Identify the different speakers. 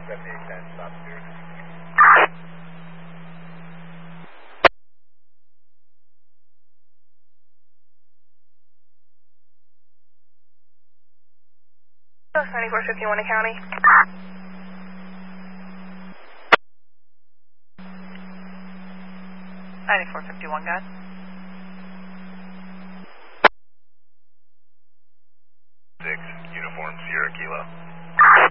Speaker 1: 7810, stop here.
Speaker 2: Oh, 9451 County. 9451, got.
Speaker 1: Uniform Sierra Kilo.